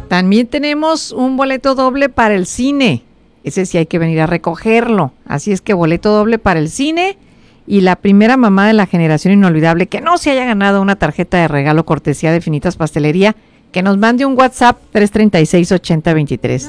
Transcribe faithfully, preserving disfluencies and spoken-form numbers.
También tenemos un boleto doble para el cine. Ese sí hay que venir a recogerlo. Así es que boleto doble para el cine. Y la primera mamá de la generación inolvidable que no se haya ganado una tarjeta de regalo cortesía de Finitas Pastelería, que nos mande un WhatsApp tres tres seis, ochenta veintitrés.